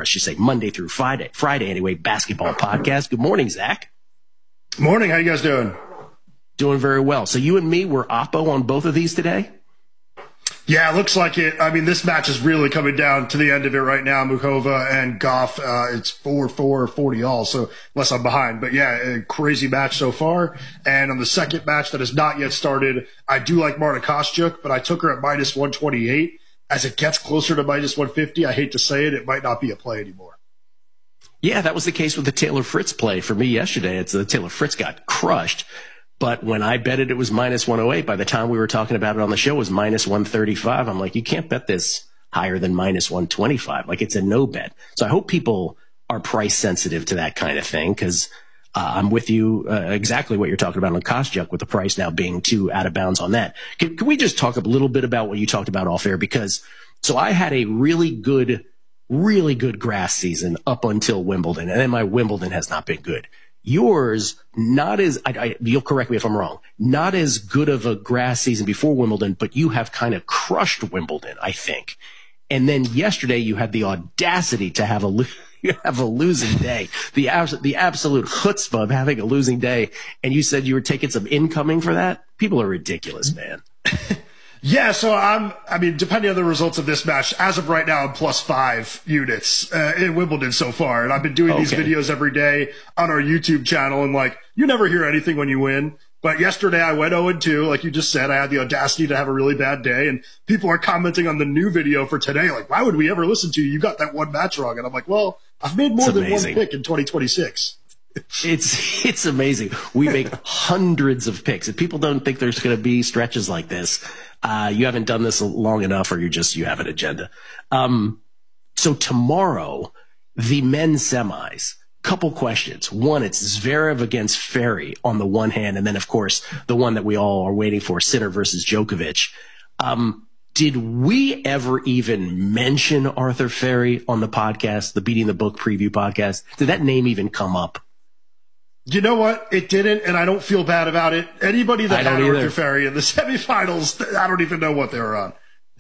let's just say Monday through Friday anyway, basketball podcast. Good morning, Zach. Morning. How you guys doing? Doing very well. So you and me were oppo on both of these today? Yeah, it looks like it. I mean, this match is really coming down to the end of it right now. Muchova and Goff, it's 4-4, 40 all, so unless I'm behind. But yeah, a crazy match so far. And on the second match that has not yet started, I do like Marta Kostyuk, but I took her at minus 128. As it gets closer to minus 150, I hate to say it, it might not be a play anymore. Yeah, that was the case with the Taylor Fritz play for me yesterday. It's Taylor Fritz got crushed. But when I bet it was minus 108, by the time we were talking about it on the show, it was minus 135. I'm like, you can't bet this higher than minus 125. Like, it's a no bet. So I hope people are price sensitive to that kind of thing, because I'm with you exactly what you're talking about on Kostyuk, with the price now being too out of bounds on that. Can we just talk a little bit about what you talked about off air? Because so I had a really good grass season up until Wimbledon, and then my Wimbledon has not been good. Yours, not as, you'll correct me if I'm wrong, not as good of a grass season before Wimbledon, but you have kind of crushed Wimbledon, I think. And then yesterday you had the audacity to have a losing day, the absolute chutzpah of having a losing day. And you said you were taking some incoming for that? People are ridiculous, man. Yeah, so I mean, depending on the results of this match, as of right now, I'm plus 5 units in Wimbledon so far. And I've been doing these videos every day on our YouTube channel. And like, you never hear anything when you win. But yesterday I went 0-2. Like you just said, I had the audacity to have a really bad day. And people are commenting on the new video for today. Like, why would we ever listen to you? You got that one match wrong. And I'm like, well, I've made more than one pick in 2026. It's amazing. We make hundreds of picks. If people don't think there's going to be stretches like this, you haven't done this long enough, or you have an agenda. So tomorrow, the men's semis, couple questions. One, it's Zverev against Ferry on the one hand, and then of course the one that we all are waiting for, Sinner versus Djokovic. Did we ever even mention Arthur Ferry on the podcast, the Beating the Book preview podcast? Did that name even come up? You know what? It didn't, and I don't feel bad about it. Anybody that had Arthur Ferry in the semifinals, I don't even know what they were on.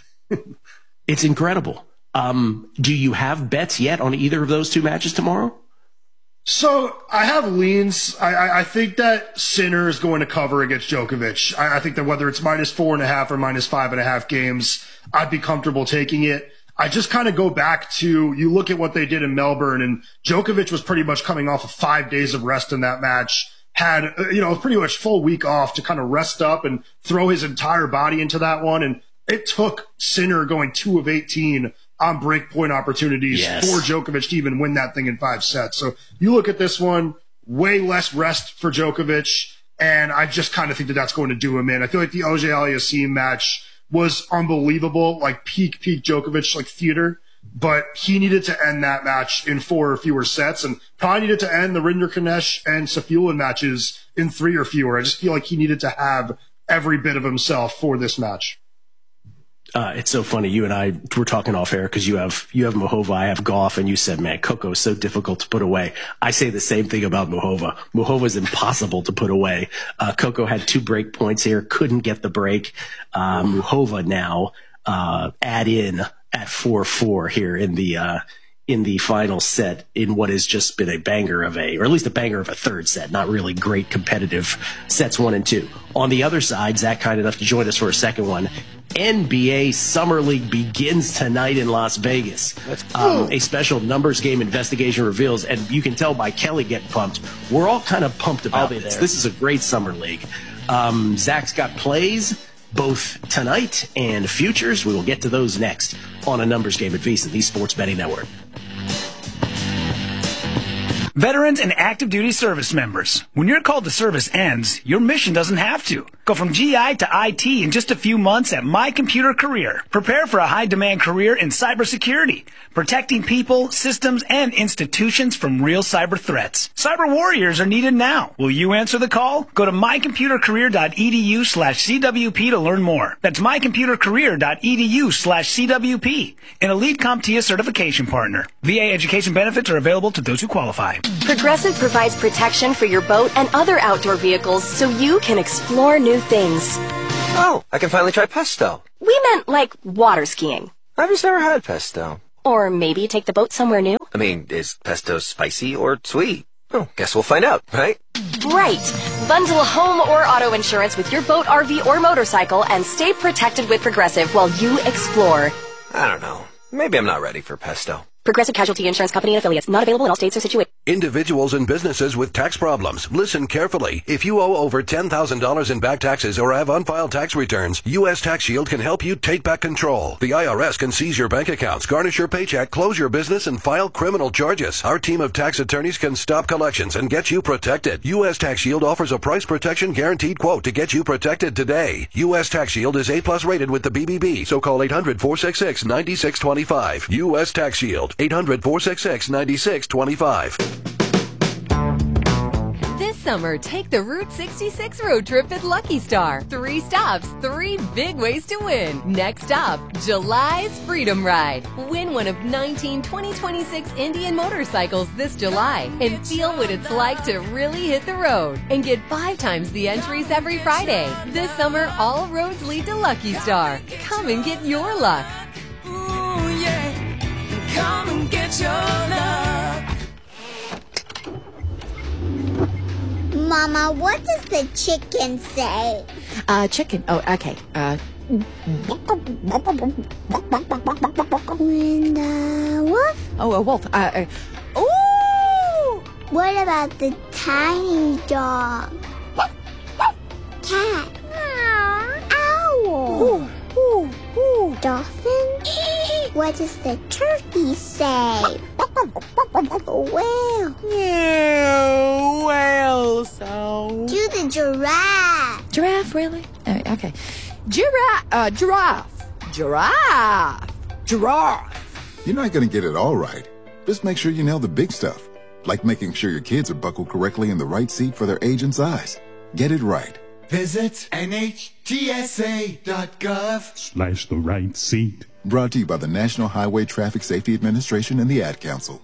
It's incredible. Do you have bets yet on either of those two matches tomorrow? So I have leans. I think that Sinner is going to cover against Djokovic. I think that whether it's minus 4.5 or minus 5.5 games, I'd be comfortable taking it. I just kind of go back to, you look at what they did in Melbourne, and Djokovic was pretty much coming off of 5 days of rest in that match, had, pretty much full week off to kind of rest up and throw his entire body into that one. And it took Sinner going 2 of 18 on breakpoint opportunities for Djokovic to even win that thing in 5 sets. So you look at this one, way less rest for Djokovic, and I just kind of think that that's going to do him in. I feel like the Auger-Aliassime match was unbelievable, like peak Djokovic, like theater, but he needed to end that match in 4 or fewer sets, and probably needed to end the Rinderknecht and Safiullin matches in 3 or fewer. I just feel like he needed to have every bit of himself for this match. It's so funny. You and I were talking off air because you have Muchova, I have Goff, and you said, man, Coco is so difficult to put away. I say the same thing about Muchova. Muchova is impossible to put away. Coco had 2 break points here, couldn't get the break. Muchova now add in at 4-4 here in the final set, in what has just been a banger of or at least a banger of a third set. Not really great competitive sets 1 and 2. On the other side, Zach kind enough to join us for a second one. NBA Summer League begins tonight in Las Vegas. A special numbers game investigation reveals, and you can tell by Kelly getting pumped, we're all kind of pumped about this. This is a great Summer League. Zach's got plays both tonight and futures. We will get to those next on a numbers game at VSiN, the Sports Betting Network. Veterans and active duty service members, when your call to service ends, your mission doesn't have to. Go from GI to IT in just a few months at My Computer Career. Prepare for a high-demand career in cybersecurity, protecting people, systems, and institutions from real cyber threats. Cyber warriors are needed now. Will you answer the call? Go to mycomputercareer.edu/CWP to learn more. That's mycomputercareer.edu/CWP. An elite CompTIA certification partner. VA education benefits are available to those who qualify. Progressive provides protection for your boat and other outdoor vehicles so you can explore new things. Oh, I can finally try pesto. We meant like water skiing. I've just never had pesto. Or maybe take the boat somewhere new. I mean, is pesto spicy or sweet? Oh, guess we'll find out, right? Right. Bundle home or auto insurance with your boat, RV, or motorcycle and stay protected with Progressive while you explore. I don't know. Maybe I'm not ready for pesto. Progressive Casualty Insurance Company and affiliates. Not available in all states or situations. Individuals and businesses with tax problems, listen carefully. If you owe over $10,000 in back taxes or have unfiled tax returns, U.S. Tax Shield can help you take back control. The IRS can seize your bank accounts, garnish your paycheck, close your business, and file criminal charges. Our team of tax attorneys can stop collections and get you protected. U.S. Tax Shield offers a price protection guaranteed quote to get you protected today. U.S. Tax Shield is A+ rated with the BBB, so call 800-466-9625. U.S. Tax Shield, 800-466-9625. This summer, take the Route 66 road trip at Lucky Star. 3 stops, 3 big ways to win. Next stop, July's Freedom Ride. Win one of 19 2026 Indian motorcycles this July and feel what it's like to really hit the road. And get 5 times the entries every Friday. This summer, all roads lead to Lucky Star. Come and get your luck. Ooh, yeah. Come and get your luck. Mama, what does the chicken say? Chicken. Oh, okay. When the wolf? Oh, a wolf. Ooh! What about the tiny dog? Cat? Owl? Dolphin? What does the turkey say? Whale? Yeah, whale sound. Do the giraffe. Giraffe, really? Okay. Giraffe. Giraffe. You're not going to get it all right. Just make sure you nail the big stuff, like making sure your kids are buckled correctly in the right seat for their age and size. Get it right. Visit NHTSA.gov/ the right seat. Brought to you by the National Highway Traffic Safety Administration and the Ad Council.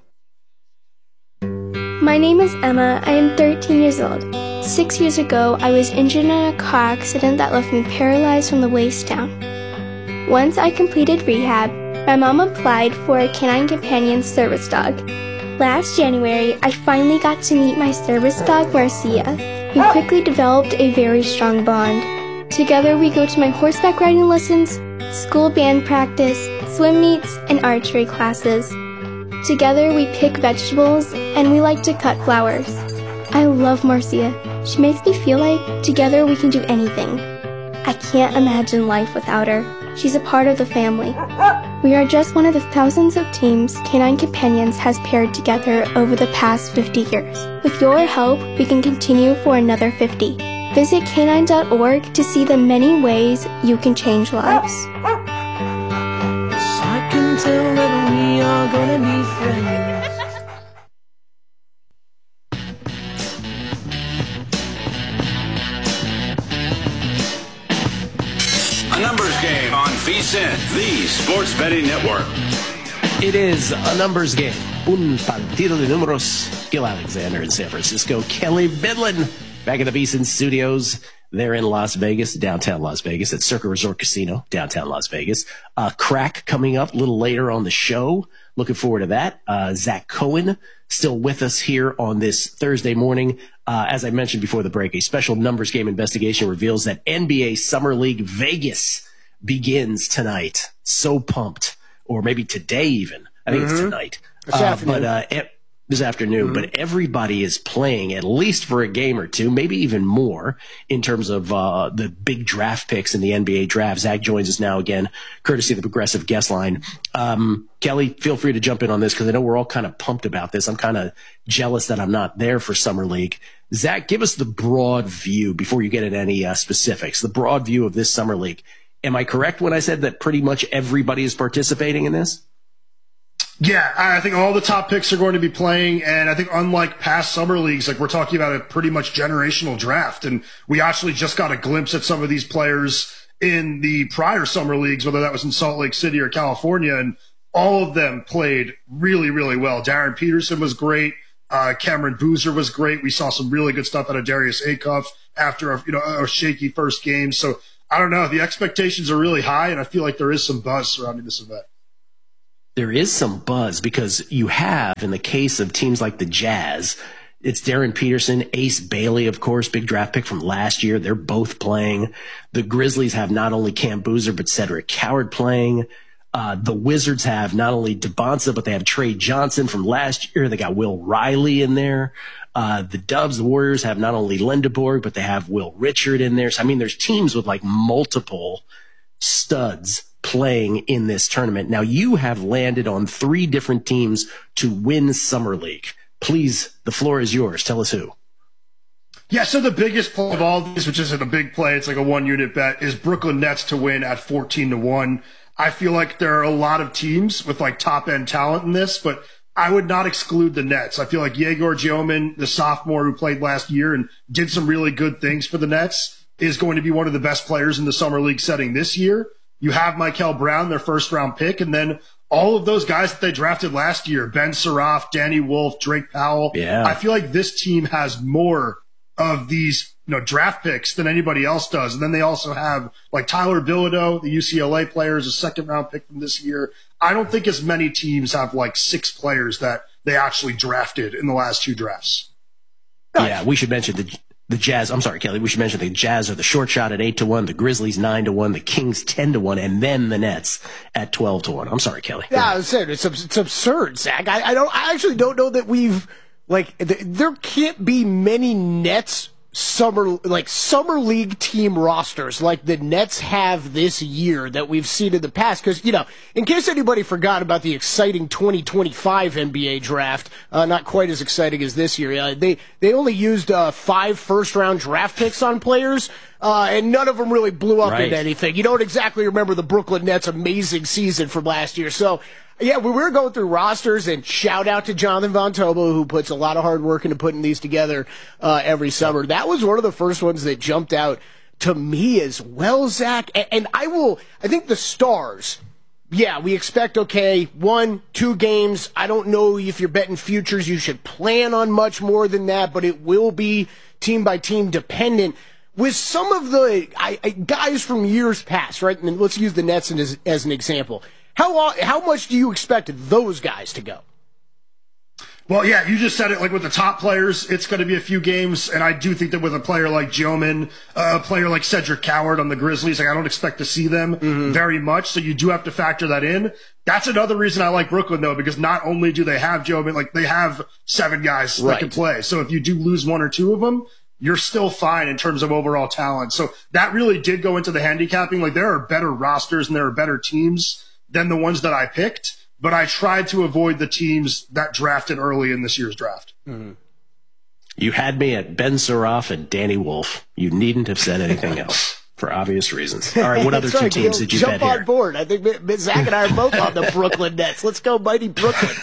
My name is Emma. I am 13 years old. 6 years ago, I was injured in a car accident that left me paralyzed from the waist down. Once I completed rehab, my mom applied for a Canine Companion service dog. Last January, I finally got to meet my service dog, Marcia. We quickly developed a very strong bond. Together, we go to my horseback riding lessons, school band practice, swim meets, and archery classes. Together, we pick vegetables, and we like to cut flowers. I love Marcia. She makes me feel like together we can do anything. I can't imagine life without her. She's a part of the family. We are just one of the thousands of teams Canine Companions has paired together over the past 50 years. With your help, we can continue for another 50. Visit canine.org to see the many ways you can change lives. I can tell that we are gonna be friends. A numbers game on VSiN, the Sports Betting Network. It is a numbers game. Un partido de números. Gil Alexander in San Francisco. Kelly Bidlin back in the VSiN studios. They're in Las Vegas, downtown Las Vegas, at Circa Resort Casino, downtown Las Vegas. Crack coming up a little later on the show. Looking forward to that. Zach Cohen still with us here on this Thursday morning. As I mentioned before the break, a special numbers game investigation reveals that NBA Summer League Vegas begins tonight. So pumped. Or maybe today even. I think it's tonight. This afternoon, but everybody is playing at least for a game or two, maybe even more in terms of the big draft picks in the NBA draft. Zach joins us now again, courtesy of the Progressive guest line. Kelly, feel free to jump in on this because I know we're all kind of pumped about this. I'm kind of jealous that I'm not there for Summer League. Zach, give us the broad view before you get into any specifics, the broad view of this Summer League. Am I correct when I said that pretty much everybody is participating in this? Yeah, I think all the top picks are going to be playing, and I think unlike past summer leagues, like we're talking about a pretty much generational draft, and we actually just got a glimpse at some of these players in the prior summer leagues, whether that was in Salt Lake City or California, and all of them played really, really well. Darren Peterson was great. Cameron Boozer was great. We saw some really good stuff out of Darius Acuff after a shaky first game. So I don't know. The expectations are really high, and I feel like there is some buzz surrounding this event. There is some buzz because you have, in the case of teams like the Jazz, it's Darren Peterson, Ace Bailey, of course, big draft pick from last year. They're both playing. The Grizzlies have not only Cam Boozer, but Cedric Coward playing. The Wizards have not only DeBonza, but they have Trey Johnson from last year. They got Will Riley in there. The Dubs, the Warriors have not only Lindeborg, but they have Will Richard in there. So, I mean, there's teams with like multiple studs playing in this tournament. Now, you have landed on 3 different teams to win Summer League. Please, the floor is yours. Tell us who. Yeah, so the biggest play of all these, which isn't a big play, it's like a 1-unit bet, is Brooklyn Nets to win at 14-1. I feel like there are a lot of teams with like top-end talent in this, but I would not exclude the Nets. I feel like Yegor Dioman, the sophomore who played last year and did some really good things for the Nets, is going to be one of the best players in the Summer League setting this year. You have Michael Brown, their first-round pick, and then all of those guys that they drafted last year, Ben Surratt, Danny Wolf, Drake Powell. Yeah. I feel like this team has more of these, draft picks than anybody else does. And then they also have like Tyler Bilodeau, the UCLA player, is a second-round pick from this year. I don't think as many teams have like 6 players that they actually drafted in the last 2 drafts. Yeah, we should mention the Jazz. I'm sorry, Kelly. We should mention the Jazz are the short shot at 8-1, the Grizzlies 9-1, the Kings 10-1, and then the Nets at 12-1. I'm sorry, Kelly. Yeah, I was saying it's absurd, Zach. I actually don't know that we've there can't be many Nets summer league team rosters like the Nets have this year that we've seen in the past. Because, in case anybody forgot about the exciting 2025 NBA draft, not quite as exciting as this year. They only used 5 first-round draft picks on players, and none of them really blew up into anything. You don't exactly remember the Brooklyn Nets' amazing season from last year. So, yeah, we were going through rosters, and shout out to Jonathan Von Tobo, who puts a lot of hard work into putting these together every summer. That was one of the first ones that jumped out to me as well, Zach. And I think the stars, yeah, we expect, 1, 2 games. I don't know if you're betting futures. You should plan on much more than that, but it will be team-by-team dependent. With some of the guys from years past, right? And let's use the Nets as an example. How much do you expect those guys to go? Well, yeah, you just said it. Like with the top players, it's going to be a few games, and I do think that with a player like Dioman, a player like Cedric Coward on the Grizzlies, I don't expect to see them very much. So you do have to factor that in. That's another reason I like Brooklyn, though, because not only do they have Dioman, they have 7 guys that can play. So if you do lose 1 or 2 of them, you're still fine in terms of overall talent. So that really did go into the handicapping. Like there are better rosters and there are better teams than the ones that I picked, but I tried to avoid the teams that drafted early in this year's draft. Mm-hmm. You had me at Ben Surratt and Danny Wolf. You needn't have said anything else for obvious reasons. All right, what other 2 teams did you bet here? Jump on board. I think Zach and I are both on the Brooklyn Nets. Let's go, mighty Brooklyn.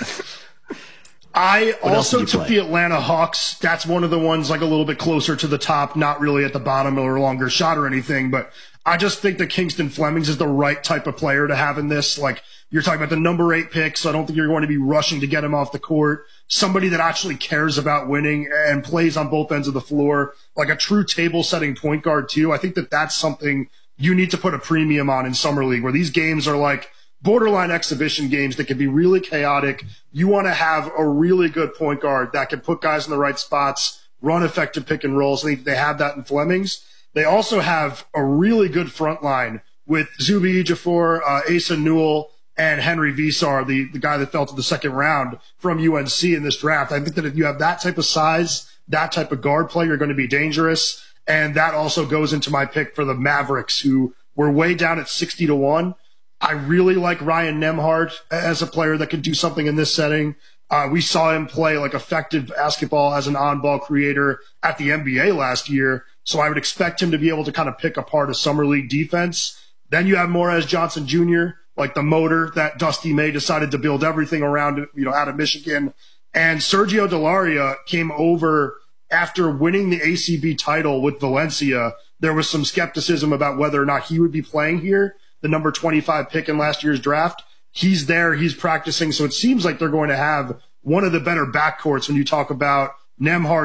I also took the Atlanta Hawks. That's one of the ones like a little bit closer to the top, not really at the bottom or a longer shot or anything, but I just think that Kingston Flemings is the right type of player to have in this. Like you're talking about the number 8 pick, so I don't think you're going to be rushing to get him off the court. Somebody that actually cares about winning and plays on both ends of the floor, like a true table setting point guard too. I think that that's something you need to put a premium on in Summer League, where these games are like borderline exhibition games that can be really chaotic. You want to have a really good point guard that can put guys in the right spots, run effective pick and rolls. I think they have that in Flemings. They also have a really good front line with Zubi Ejiofor, Asa Newell, and Henry Visar, the guy that fell to the second round from UNC in this draft. I think that if you have that type of size, that type of guard play, you're going to be dangerous. And that also goes into my pick for the Mavericks, who were way down at 60-1. I really like Ryan Nembhard as a player that can do something in this setting. We saw him play like effective basketball as an on-ball creator at the NBA last year. So I would expect him to be able to kind of pick apart a Summer League defense. Then you have Morez Johnson Jr., like the motor that Dusty May decided to build everything around, out of Michigan. And Sergio Delaria came over after winning the ACB title with Valencia. There was some skepticism about whether or not he would be playing here, the number 25 pick in last year's draft. He's there, he's practicing, so it seems like they're going to have one of the better backcourts when you talk about Nembhard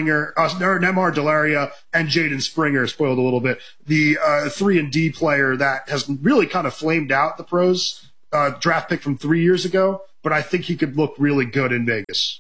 Delaria, and Jaden Springer, spoiled a little bit. The 3-and-D player that has really kind of flamed out the pros draft pick from 3 years ago, but I think he could look really good in Vegas.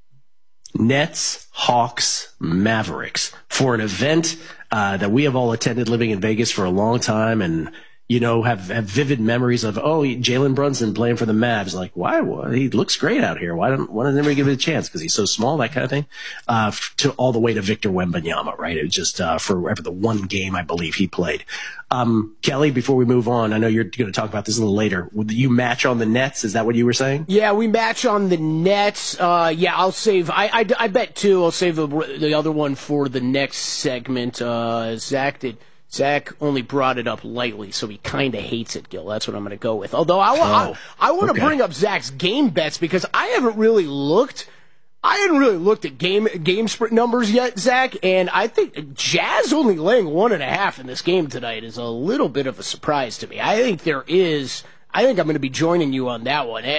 Nets, Hawks, Mavericks for an event that we have all attended living in Vegas for a long time and, you know, have vivid memories of, Jalen Brunson playing for the Mavs. Like, why? Well, he looks great out here. Why doesn't anybody give it a chance? Because he's so small, that kind of thing. To all the way to Victor Wembanyama, right? It was just for the one game I believe he played. Kelly, before we move on, I know you're going to talk about this a little later. Would you match on the Nets? Is that what you were saying? Yeah, we match on the Nets. I'll save. I bet 2. I'll save the other one for the next segment. Zach only brought it up lightly, so he kind of hates it, Gil. That's what I'm going to go with. Although I want to bring up Zach's game bets because I hadn't really looked at game sprint numbers yet, Zach, and I think Jazz only laying 1.5 in this game tonight is a little bit of a surprise to me. I think I'm going to be joining you on that one.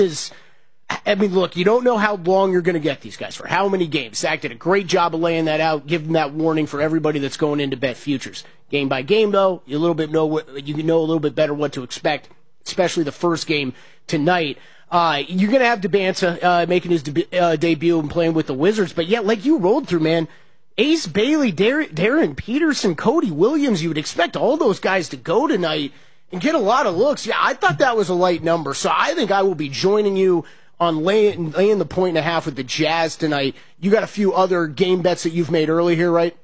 Look, you don't know how long you're going to get these guys for, how many games. Zach did a great job of laying that out, giving that warning for everybody that's going into bet futures. Game by game, though, you can know a little bit better what to expect, especially the first game tonight. You're going to have Debanza making his debut and playing with the Wizards, but yeah, like you rolled through, man. Ace Bailey, Darren Peterson, Cody Williams, you would expect all those guys to go tonight and get a lot of looks. Yeah, I thought that was a light number, so I think I will be joining you on laying the 1.5 with the Jazz tonight. You got a few other game bets that you've made early here, right?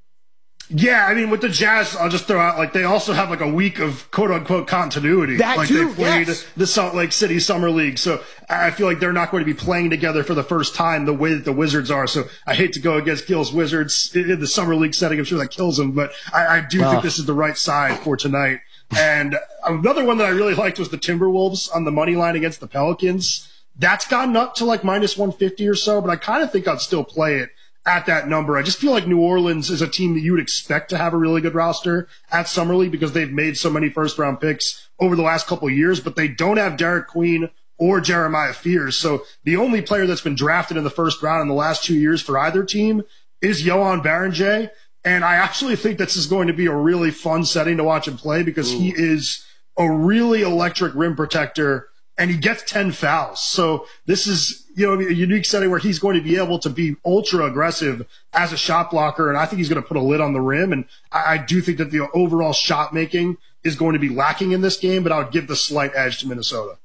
Yeah, I mean, with the Jazz, I'll just throw out, they also have a week of quote-unquote continuity. That too, they played yes. the Salt Lake City Summer League, so I feel like they're not going to be playing together for the first time the way that the Wizards are, so I hate to go against Gil's Wizards in the Summer League setting. I'm sure that kills them, but I do think this is the right side for tonight. And another one that I really liked was the Timberwolves on the money line against the Pelicans. That's gotten up to minus 150 or so, but I kind of think I'd still play it at that number. I just feel like New Orleans is a team that you would expect to have a really good roster at Summer League because they've made so many first-round picks over the last couple of years, but they don't have Derek Queen or Jeremiah Fears. So the only player that's been drafted in the first round in the last 2 years for either team is Johan Berenjay. And I actually think this is going to be a really fun setting to watch him play because he is a really electric rim protector and he gets 10 fouls. So this is, a unique setting where he's going to be able to be ultra aggressive as a shot blocker. And I think he's going to put a lid on the rim. And I do think that the overall shot making is going to be lacking in this game, but I would give the slight edge to Minnesota.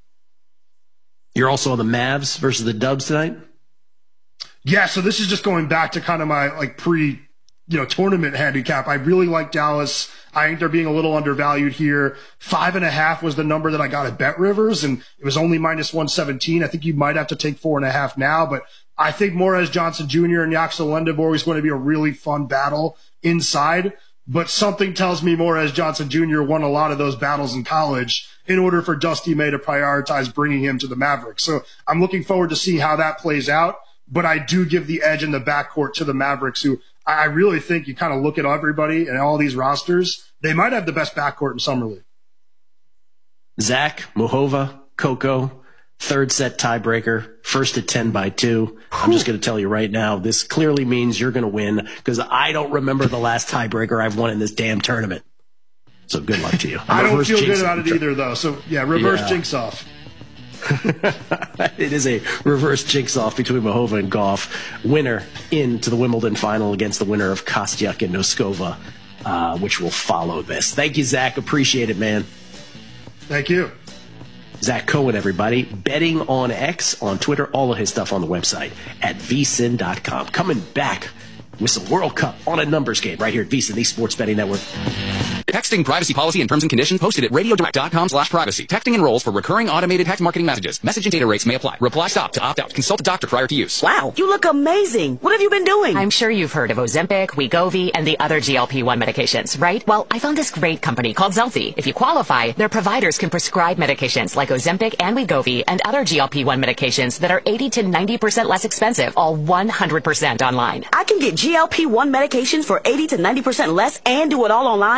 You're also on the Mavs versus the Dubs tonight? Yeah. So this is just going back to kind of my tournament handicap. I really like Dallas. I think they're being a little undervalued here. 5.5 was the number that I got at Bet Rivers, and it was only minus 117. I think you might have to take 4.5 now, but I think Morez Johnson Jr. and Yaxel Lendabor is going to be a really fun battle inside. But something tells me Morez Johnson Jr. won a lot of those battles in college in order for Dusty May to prioritize bringing him to the Mavericks. So I'm looking forward to see how that plays out. But I do give the edge in the backcourt to the Mavericks, who I really think you kind of look at everybody and all these rosters, they might have the best backcourt in Summer League. Zach, Mohova, Coco, third set tiebreaker, first at 10 by 2. I'm just going to tell you right now, this clearly means you're going to win because I don't remember the last tiebreaker I've won in this damn tournament. So good luck to you. I don't feel good about it either, though. So, reverse jinx off. It is a reverse jinx off between Mohova and Goff. Winner into the Wimbledon final against the winner of Kostyuk and Noskova, which will follow this. Thank you, Zach. Appreciate it, man. Thank you. Zach Cohen, everybody. Betting on X on Twitter. All of his stuff on the website at vsin.com. Coming back with some World Cup on a numbers game right here at VSiN, the Sports Betting Network. Texting privacy policy and terms and conditions posted at radiodirect.com/privacy. Texting enrolls for recurring automated text marketing messages. Message and data rates may apply. Reply stop to opt out. Consult a doctor prior to use. Wow, you look amazing. What have you been doing? I'm sure you've heard of Ozempic, Wegovy, and the other GLP-1 medications, right? Well, I found this great company called Zelfie. If you qualify, their providers can prescribe medications like Ozempic and Wegovy and other GLP-1 medications that are 80 to 90% less expensive, all 100% online. I can get GLP-1 medications for 80 to 90% less and do it all online? No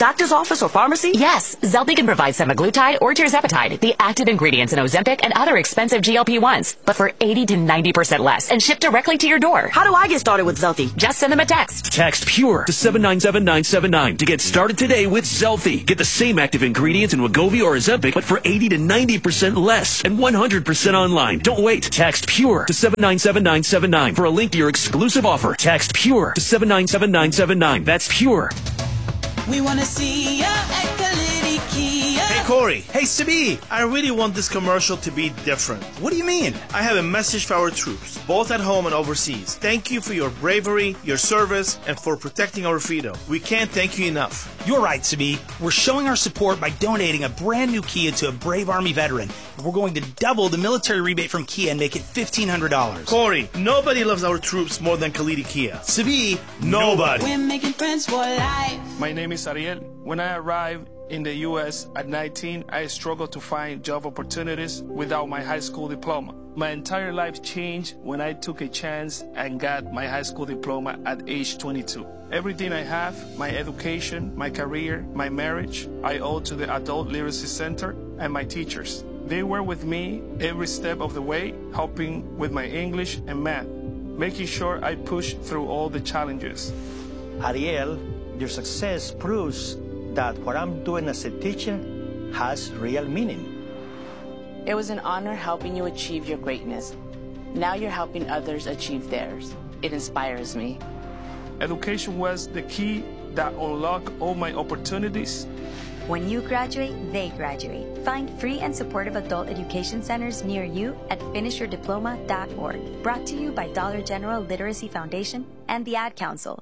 doctor's office or pharmacy? Yes, Zelfie can provide semaglutide or tirzepatide, the active ingredients in Ozempic and other expensive GLP-1s, but for 80 to 90% less and shipped directly to your door. How do I get started with Zelfie? Just send them a text. Text PURE to 797979 to get started today with Zelfie. Get the same active ingredients in Wegovy or Ozempic, but for 80 to 90% less and 100% online. Don't wait. Text PURE to 797979 for a link to your exclusive offer. Text PURE to 797979. That's PURE. We want to see ya at Kalidi Kia. Hey, Corey. Hey, Sabi. I really want this commercial to be different. What do you mean? I have a message for our troops, both at home and overseas. Thank you for your bravery, your service, and for protecting our freedom. We can't thank you enough. You're right, Sabi. We're showing our support by donating a brand new Kia to a brave Army veteran. We're going to double the military rebate from Kia and make it $1,500. Corey, nobody loves our troops more than Kalidi Kia. Sabi, nobody. We're making friends for life. My name is Ariel. When I arrived in the U.S. at 19, I struggled to find job opportunities without my high school diploma. My entire life changed when I took a chance and got my high school diploma at age 22. Everything I have, my education, my career, my marriage, I owe to the Adult Literacy Center and my teachers. They were with me every step of the way, helping with my English and math, making sure I pushed through all the challenges. Ariel, your success proves that what I'm doing as a teacher has real meaning. It was an honor helping you achieve your greatness. Now you're helping others achieve theirs. It inspires me. Education was the key that unlocked all my opportunities. When you graduate, they graduate. Find free and supportive adult education centers near you at finishyourdiploma.org. Brought to you by Dollar General Literacy Foundation and the Ad Council.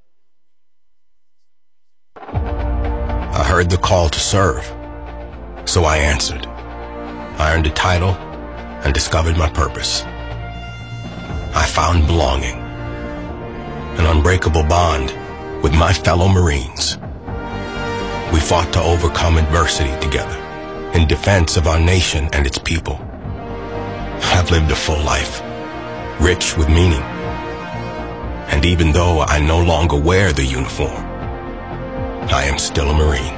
I heard the call to serve, so I answered. I earned a title and discovered my purpose. I found belonging, an unbreakable bond with my fellow Marines. We fought to overcome adversity together in defense of our nation and its people. I've lived a full life, rich with meaning. And even though I no longer wear the uniform, I am still a Marine.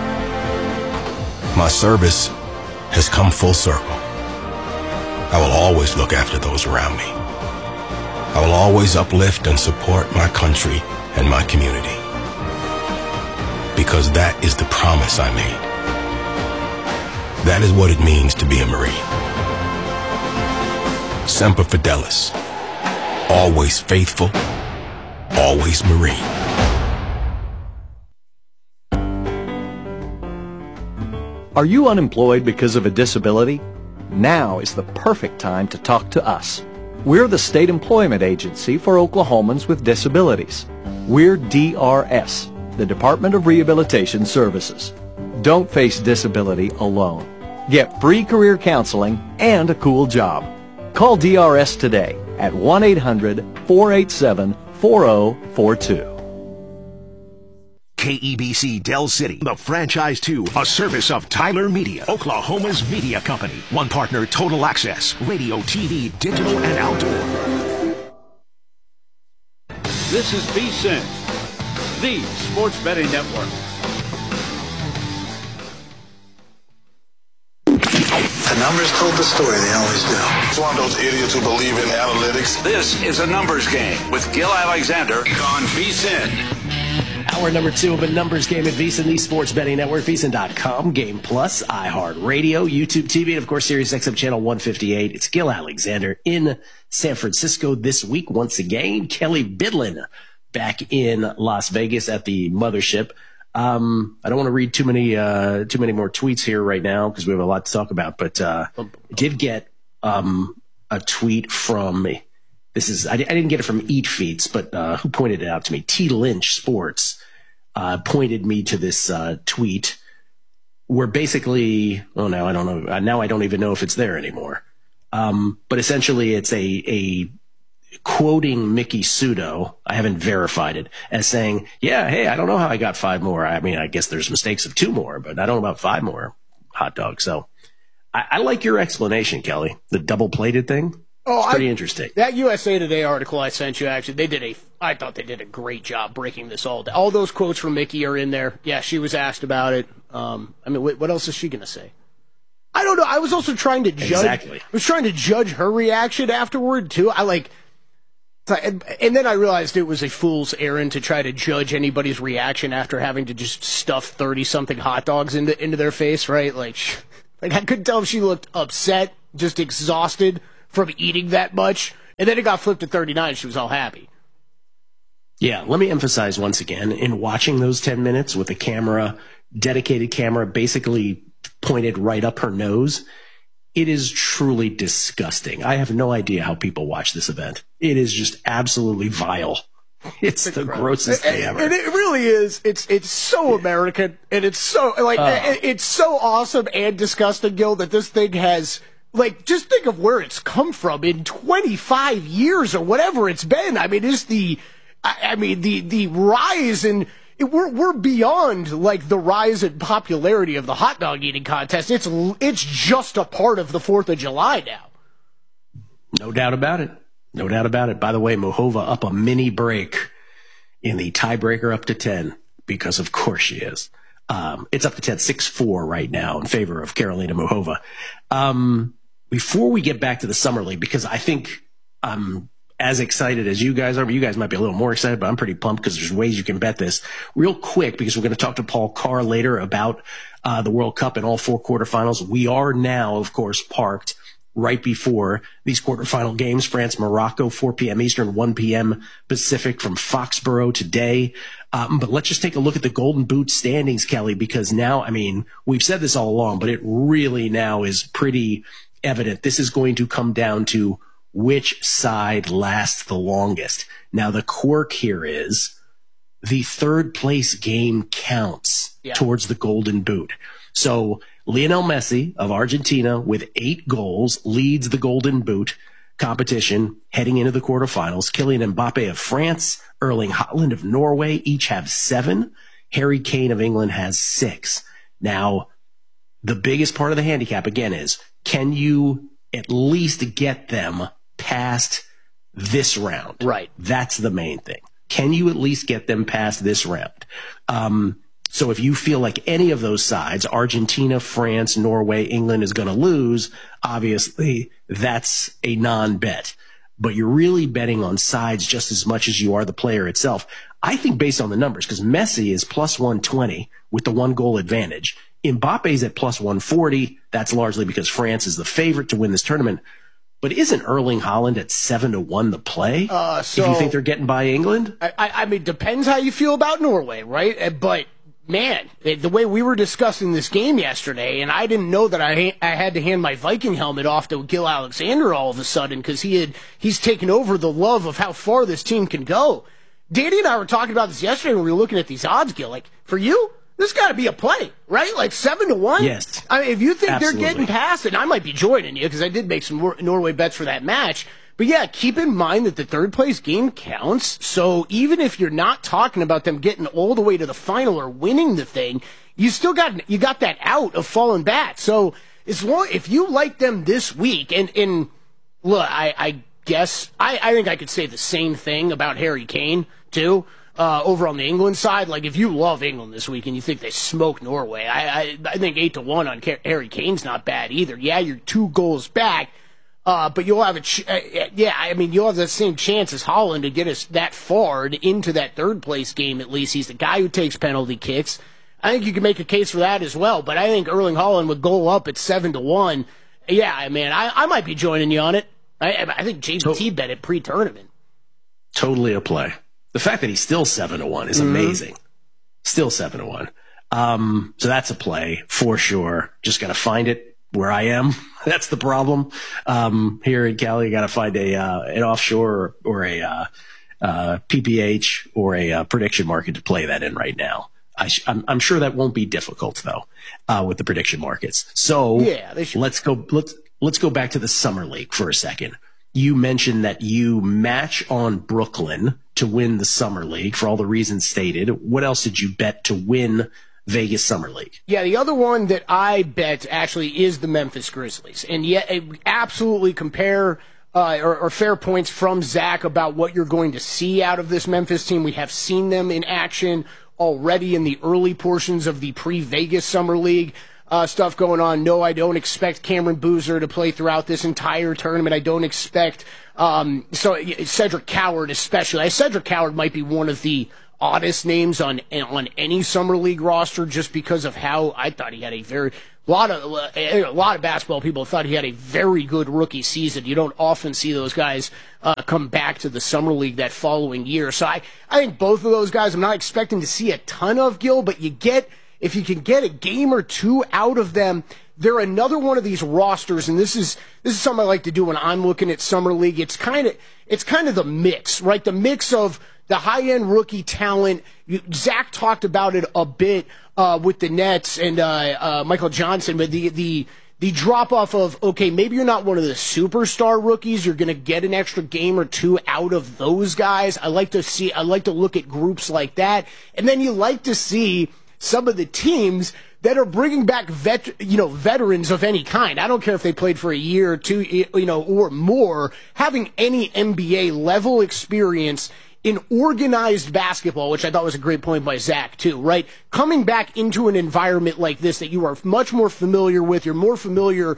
My service has come full circle. I will always look after those around me. I will always uplift and support my country and my community. Because that is the promise I made. That is what it means to be a Marine. Semper Fidelis. Always faithful. Always Marine. Are you unemployed because of a disability? Now is the perfect time to talk to us. We're the state employment agency for Oklahomans with disabilities. We're DRS, the Department of Rehabilitation Services. Don't face disability alone. Get free career counseling and a cool job. Call DRS today at 1-800-487-4042. KEBC Del City, the franchise to a service of Tyler Media, Oklahoma's media company. One partner, Total Access, radio, TV, digital, and outdoor. This is VSiN, the Sports Betting Network. The numbers told the story, they always do. It's one of those idiots who believe in analytics. This is a numbers game with Gil Alexander on VSiN. Hour number 2 of a numbers game at VSiN, the Sports Betting Network, VSiN.com, Game Plus, iHeartRadio, YouTube TV, and of course, Sirius XM Channel 158. It's Gil Alexander in San Francisco this week once again. Kelly Bidlin back in Las Vegas at the mothership. I don't want to read too many more tweets here right now because we have a lot to talk about, but did get a tweet from I didn't get it from Eat Feats, but who pointed it out to me? T Lynch Sports pointed me to this tweet where basically, now I don't know. Now I don't even know if it's there anymore. But essentially, it's a quoting Mickey Sudo. I haven't verified it as saying, "Yeah, hey, I don't know how I got 5 more. I mean, I guess there's mistakes of 2 more, but I don't know about 5 more hot dogs." So I like your explanation, Kelly. The double plated thing. It's pretty interesting. That USA Today article I sent you, actually, I thought they did a great job breaking this all down. All those quotes from Mickey are in there. Yeah, she was asked about it. What else is she going to say? I don't know. I was also trying to judge. Exactly. I was trying to judge her reaction afterward, too. And then I realized it was a fool's errand to try to judge anybody's reaction after having to just stuff 30-something hot dogs into their face, right? Like I couldn't tell if she looked upset, just exhausted from eating that much, and then it got flipped to 39, she was all happy. Yeah, let me emphasize once again, in watching those 10 minutes with a dedicated camera, basically pointed right up her nose, it is truly disgusting. I have no idea how people watch this event. It is just absolutely vile. It's the grossest thing ever. And it really is. It's so American, and it's so it's so awesome and disgusting, Gil, that this thing has. Just think of where it's come from in 25 years or whatever it's been. I mean, the rise in we're beyond the rise in popularity of the hot dog eating contest. It's just a part of the 4th of July now. No doubt about it. No doubt about it. By the way, Mohova up a mini break in the tiebreaker up to 10 because of course she is. It's up to 10, 6-4 right now in favor of Karolina Mohova. Before we get back to the Summer League, because I think I'm as excited as you guys are, but you guys might be a little more excited, but I'm pretty pumped because there's ways you can bet this. Real quick, because we're going to talk to Paul Carr later about the World Cup and all 4 quarterfinals. We are now, of course, parked right before these quarterfinal games. France, Morocco, 4 p.m. Eastern, 1 p.m. Pacific from Foxborough today. But let's just take a look at the Golden Boot standings, Kelly, because now, we've said this all along, but it really now is pretty evident. This is going to come down to which side lasts the longest. Now, the quirk here is the 3rd place game counts towards the Golden Boot. So Lionel Messi of Argentina with 8 goals leads the Golden Boot competition heading into the quarterfinals. Kylian Mbappe of France, Erling Haaland of Norway each have 7. Harry Kane of England has 6. Now, the biggest part of the handicap, again, is can you at least get them past this round? Right. That's the main thing. Can you at least get them past this round? So if you feel like any of those sides, Argentina, France, Norway, England, is going to lose, obviously that's a non-bet. But you're really betting on sides just as much as you are the player itself. I think based on the numbers, because Messi is plus 120 with the 1 goal advantage. Mbappe's at plus 140. That's largely because France is the favorite to win this tournament. But isn't Erling Haaland at 7-1 the play? If you think they're getting by England? Depends how you feel about Norway, right? But man, the way we were discussing this game yesterday, and I didn't know that I had to hand my Viking helmet off to Gil Alexander all of a sudden because he's taken over the love of how far this team can go. Danny and I were talking about this yesterday when we were looking at these odds, Gil. For you, this got to be a play, right? 7-1? Yes. If you think Absolutely. They're getting past it, I might be joining you because I did make some Norway bets for that match. But yeah, keep in mind that the 3rd place game counts. So even if you're not talking about them getting all the way to the final or winning the thing, you got that out of fallen bat. So if you like them this week, and look, I guess I think I could say the same thing about Harry Kane too. Over on the England side, if you love England this week and you think they smoke Norway, I think 8-1 on Harry Kane's not bad either. Yeah, you're 2 goals back, but you'll have you'll have the same chance as Haaland to get us that far and into that 3rd place game. At least he's the guy who takes penalty kicks. I think you can make a case for that as well. But I think Erling Haaland would go up at 7-1. Yeah, man, I might be joining you on it. I think JBT bet it pre-tournament. Totally a play. The fact that he's still 7-1 is amazing. Still 7-1. So that's a play for sure. Just got to find it where I am. That's the problem. Here in Cali, you got to find an offshore or a PPH or a prediction market to play that in right now. I'm sure that won't be difficult though, with the prediction markets. So yeah, let's go back to the Summer League for a second. You mentioned that you match on Brooklyn to win the Summer League for all the reasons stated. What else did you bet to win Vegas Summer League? Yeah, the other one that I bet actually is the Memphis Grizzlies. And yet, absolutely compare or fair points from Zach about what you're going to see out of this Memphis team. We have seen them in action already in the early portions of the pre-Vegas Summer League stuff going on. No, I don't expect Cameron Boozer to play throughout this entire tournament. I don't expect Cedric Coward especially. Cedric Coward might be one of the oddest names on any Summer League roster just because of how I thought he had a lot of basketball people thought he had a very good rookie season. You don't often see those guys come back to the Summer League that following year. So I think both of those guys I'm not expecting to see a ton of, Gil, but if you can get a game or two out of them, they're another one of these rosters, and this is something I like to do when I'm looking at Summer League. It's kind of the mix, right? The mix of the high-end rookie talent. Zach talked about it a bit with the Nets and Michael Johnson, but the drop-off of, okay, maybe you're not one of the superstar rookies. You're going to get an extra game or two out of those guys. I like to look at groups like that. And then you like to see some of the teams that are bringing back veterans of any kind. I don't care if they played for a year or two, or more, having any NBA level experience in organized basketball, which I thought was a great point by Zach too, right? Coming back into an environment like this that you are much more familiar with, you're more familiar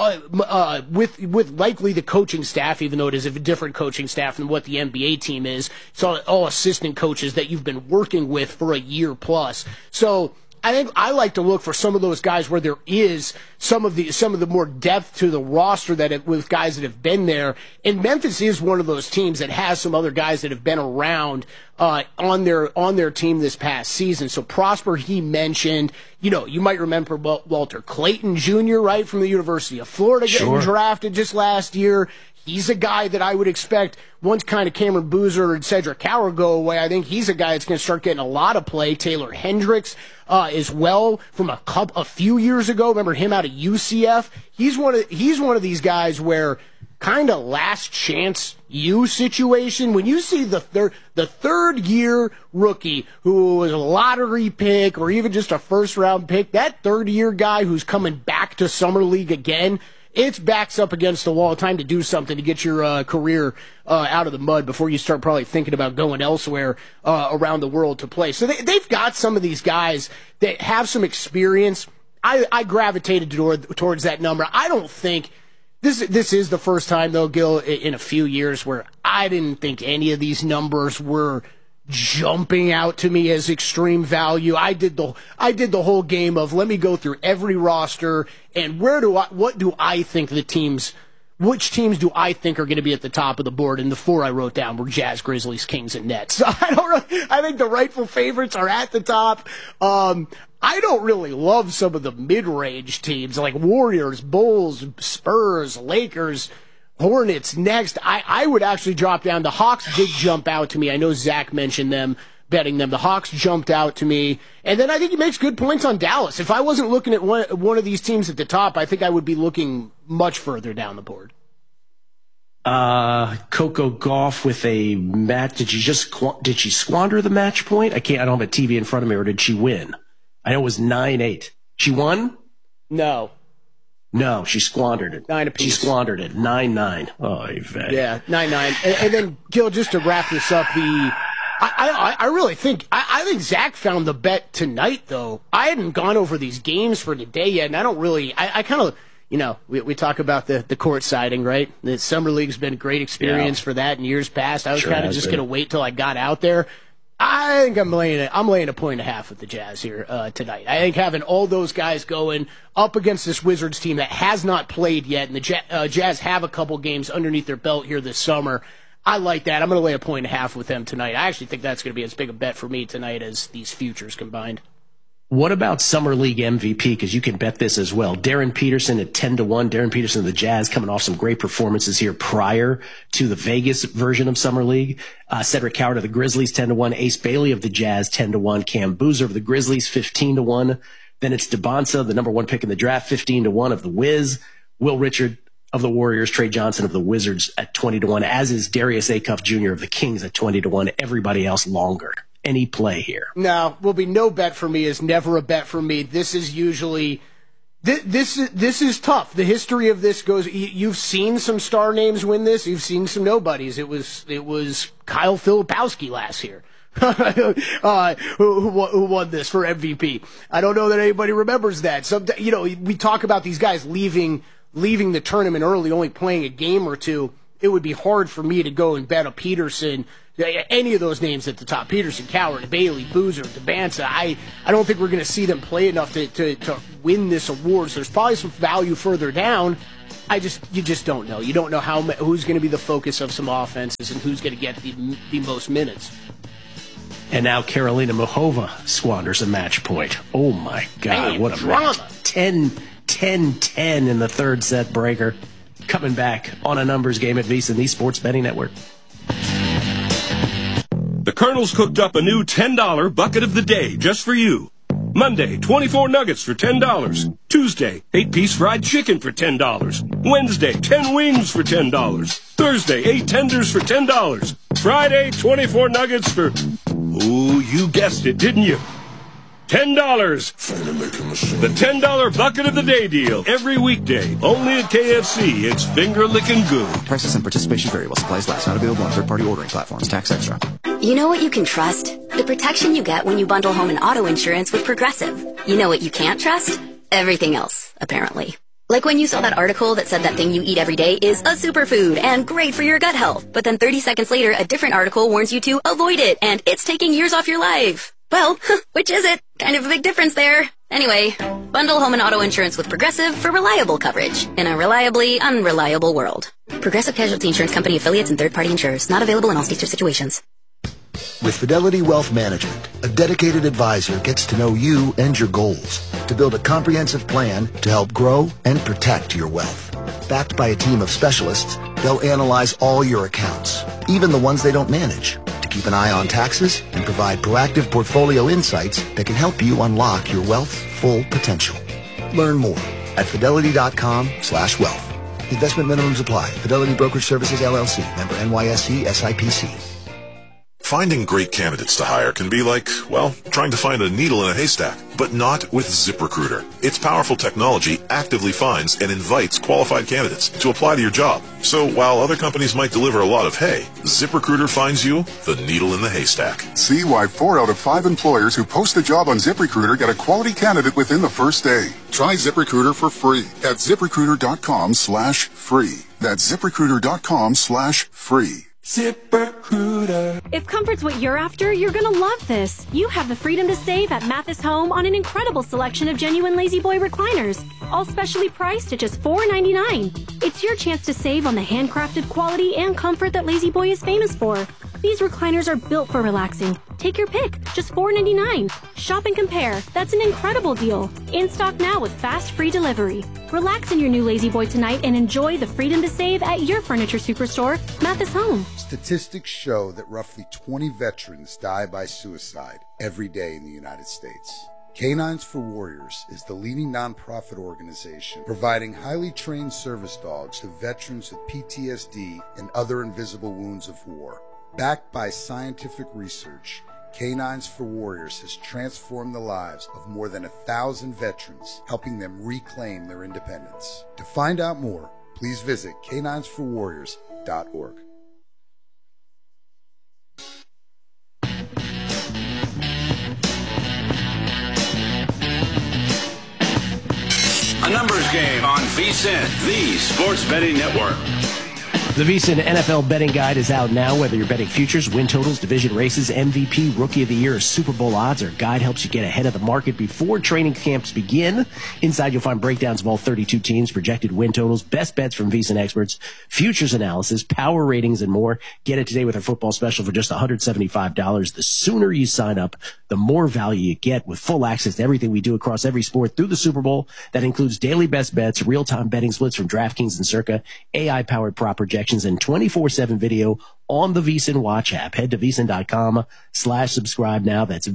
with likely the coaching staff, even though it is a different coaching staff than what the NBA team is. It's all assistant coaches that you've been working with for a year plus. So I think I like to look for some of those guys where there is some of the more depth to the roster with guys that have been there. And Memphis is one of those teams that has some other guys that have been around on their team this past season. So Prosper, he mentioned, you might remember Walter Clayton Jr., right, from the University of Florida getting drafted just last year. He's a guy that I would expect once kind of Cameron Boozer and Cedric Coward go away. I think he's a guy that's going to start getting a lot of play. Taylor Hendricks as well from a few years ago. Remember him out of UCF? He's one of these guys where kind of last chance situation. When you see the third year rookie who was a lottery pick or even just a first round pick, that third year guy who's coming back to Summer League again, it's backs up against the wall. Time to do something to get your career out of the mud before you start probably thinking about going elsewhere around the world to play. So they've got some of these guys that have some experience. I gravitated towards that number. I don't think this is the first time, though, Gil, in a few years where I didn't think any of these numbers were jumping out to me as extreme value. I did the whole game of let me go through every roster and what do I think which teams do I think are going to be at the top of the board? And the four I wrote down were Jazz, Grizzlies, Kings, and Nets. So I think the rightful favorites are at the top. I don't really love some of the mid-range teams like Warriors, Bulls, Spurs, Lakers, Hornets next. I would actually drop down. The Hawks did jump out to me. I know Zach mentioned them, betting them. The Hawks jumped out to me. And then I think he makes good points on Dallas. If I wasn't looking at one of these teams at the top, I think I would be looking much further down the board. Coco Gauff with a match. Did she squander the match point? I don't have a TV in front of me, or did she win? I know it was 9-8. She won? No, she squandered it. 9 apiece. She squandered it. 9-9. Oh, Yvette. Yeah, 9-9. And then, Gil, just to wrap this up, I really think I think Zach found the bet tonight, though. I hadn't gone over these games for today yet, and I don't really. I kind of, we talk about the court siding, right? The Summer League's been a great experience for that in years past. I was kind of just going to wait till I got out there. I think I'm laying a 1.5 with the Jazz here tonight. I think having all those guys going up against this Wizards team that has not played yet, and the Jazz have a couple games underneath their belt here this summer, I like that. I'm going to lay a 1.5 with them tonight. I actually think that's going to be as big a bet for me tonight as these futures combined. What about Summer League MVP? Because you can bet this as well. Darren Peterson at 10-1. Darren Peterson of the Jazz coming off some great performances here prior to the Vegas version of Summer League. Cedric Coward of the Grizzlies, 10-1. Ace Bailey of the Jazz, 10-1. Cam Boozer of the Grizzlies, 15-1. Then it's DeBonsa, the number one pick in the draft, 15-1 of the Wiz. Will Richard of the Warriors, Trey Johnson of the Wizards at 20-1, as is Darius Acuff Jr. of the Kings at 20-1. Everybody else longer. Any play here? No, will be no bet for me is never a bet for me. This is usually This is tough. The history of this goes. You've seen some star names win this. You've seen some nobodies. It was Kyle Filipowski last year. Who won this for MVP? I don't know that anybody remembers that. We talk about these guys leaving the tournament early, only playing a game or two. It would be hard for me to go and bet a Peterson, any of those names at the top. Peterson, Coward, Bailey, Boozer, DeBanza. I don't think we're going to see them play enough to win this award. So there's probably some value further down. You just don't know. You don't know who's going to be the focus of some offenses and who's going to get the most minutes. And now Karolina Muchova squanders a match point. Oh, my God. Man, what a drama. match. 10-10 in the third set breaker. Coming back on a numbers game at VSiN, the Sports Betting Network. The Colonel's cooked up a new $10 bucket of the day just for you. Monday, 24 nuggets for $10. Tuesday, 8-piece fried chicken for $10. Wednesday, 10 wings for $10. Thursday, 8 tenders for $10. Friday, 24 nuggets for... Oh, you guessed it, didn't you? $10. The $10 bucket of the day deal. Every weekday. Only at KFC. It's finger licking good. Prices and participation vary while supplies last. Not available on third-party ordering platforms. Tax extra. You know what you can trust? The protection you get when you bundle home and auto insurance with Progressive. You know what you can't trust? Everything else, apparently. Like when you saw that article that said that thing you eat every day is a superfood and great for your gut health. But then 30 seconds later, a different article warns you to avoid it and it's taking years off your life. Well, which is it? Kind of a big difference there. Anyway, bundle home and auto insurance with Progressive for reliable coverage in a reliably unreliable world. Progressive Casualty Insurance Company affiliates and third-party insurers. Not available in all states or situations. With Fidelity Wealth Management, a dedicated advisor gets to know you and your goals to build a comprehensive plan to help grow and protect your wealth. Backed by a team of specialists, they'll analyze all your accounts, even the ones they don't manage, to keep an eye on taxes and provide proactive portfolio insights that can help you unlock your wealth's full potential. Learn more at fidelity.com/wealth. Investment minimums apply. Fidelity Brokerage Services, LLC. Member NYSE, SIPC. Finding great candidates to hire can be like, well, trying to find a needle in a haystack, but not with ZipRecruiter. Its powerful technology actively finds and invites qualified candidates to apply to your job. So while other companies might deliver a lot of hay, ZipRecruiter finds you the needle in the haystack. See why 4 out of 5 employers who post a job on ZipRecruiter get a quality candidate within the first day. Try ZipRecruiter for free at ZipRecruiter.com/free. That's ZipRecruiter.com/free. ZipRecruiter. If comfort's what you're after, you're gonna love this. You have the freedom to save at Mathis Home on an incredible selection of genuine Lazy Boy recliners, all specially priced at just $4.99. It's your chance to save on the handcrafted quality and comfort that Lazy Boy is famous for. These recliners are built for relaxing. Take your pick, just $4.99. Shop and compare. That's an incredible deal. In stock now with fast free delivery. Relax in your new Lazy Boy tonight and enjoy the freedom to save at your furniture superstore, Mathis Home. Statistics show that roughly 20 veterans die by suicide every day in the United States. Canines for Warriors is the leading nonprofit organization providing highly trained service dogs to veterans with PTSD and other invisible wounds of war. Backed by scientific research, Canines for Warriors has transformed the lives of more than 1,000 veterans, helping them reclaim their independence. To find out more, please visit caninesforwarriors.org. A numbers game on VSiN, the Sports Betting Network. The VSiN NFL betting guide is out now. Whether you're betting futures, win totals, division races, MVP, Rookie of the Year, or Super Bowl odds, our guide helps you get ahead of the market before training camps begin. Inside, you'll find breakdowns of all 32 teams, projected win totals, best bets from VSiN experts, futures analysis, power ratings, and more. Get it today with our football special for just $175. The sooner you sign up, the more value you get with full access to everything we do across every sport through the Super Bowl. That includes daily best bets, real-time betting splits from DraftKings and Circa, AI-powered prop projections, and 24/7 video on the VSiN Watch app. Head to VSiN.com/subscribe now. That's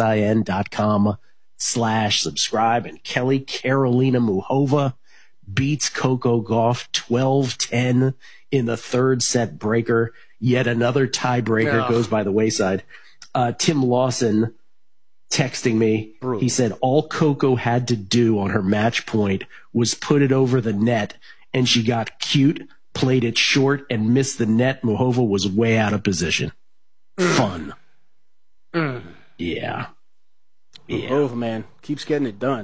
VSIN.com/subscribe. And Karolina Muchova beats Coco Gauff 12-10 in the third set breaker. Yet another tiebreaker goes by the wayside. Tim Lawson texting me. He said all Coco had to do on her match point was put it over the net, and she got cute, played it short, and missed the net. Muhova was way out of position. Fun. Yeah. Muhova, man, keeps getting it done.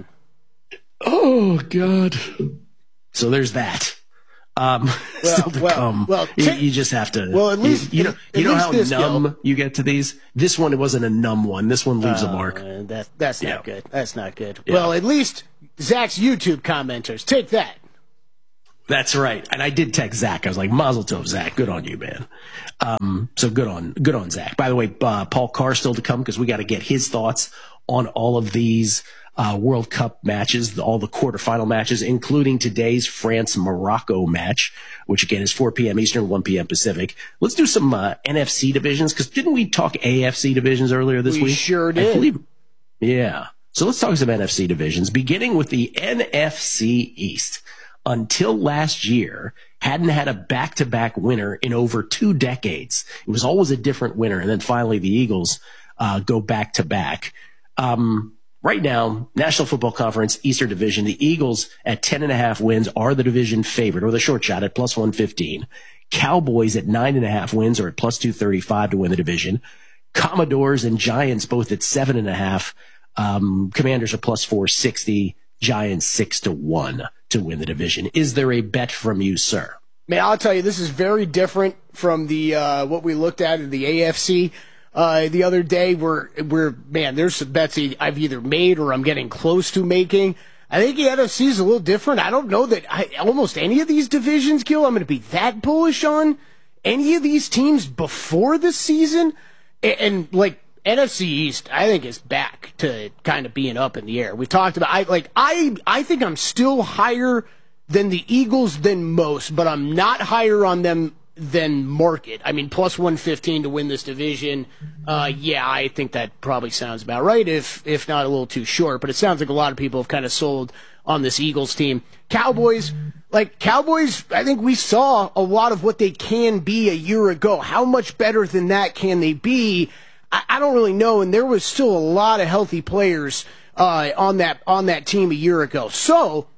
Oh, God. So there's that. Still to come. You just have to. Well, at least you know how numb you get to these. This one, it wasn't a numb one. This one leaves a mark. That's not good. That's not good. Yeah. Well, at least Zach's YouTube commenters take that. That's right. And I did text Zach. I was like, Mazel Tov, Zach. Good on you, man. So good on Zach. By the way, Paul Carr still to come because we got to get his thoughts on all of these World Cup matches, all the quarterfinal matches, including today's France-Morocco match, which again is 4 p.m. Eastern, 1 p.m. Pacific. Let's do some NFC divisions, because didn't we talk AFC divisions earlier this week? We sure did. Yeah. So let's talk some NFC divisions, beginning with the NFC East. Until last year, hadn't had a back-to-back winner in over 2 decades. It was always a different winner, and then finally the Eagles go back-to-back. Right now, National Football Conference, Eastern Division, the Eagles at 10.5 wins are the division favorite, or the short shot at plus 115. Cowboys at 9.5 wins are at plus 235 to win the division. Commodores and Giants both at 7.5. Commanders are plus 460. Giants 6-1 to win the division. Is there a bet from you, sir? Man, I'll tell you, this is very different from the what we looked at in the AFC. The other day, man, there's some bets I've either made or I'm getting close to making. I think the NFC is a little different. I don't know that almost any of these divisions, Gil, I'm going to be that bullish on any of these teams before the season. And like NFC East, I think is back to kind of being up in the air. We've talked about, I think I'm still higher than the Eagles than most, but I'm not higher on them than market. I mean, plus 115 to win this division. Yeah, I think that probably sounds about right, if not a little too short. But it sounds like a lot of people have kind of sold on this Eagles team. Cowboys, I think we saw a lot of what they can be a year ago. How much better than that can they be? I don't really know. And there was still a lot of healthy players on that team a year ago. So,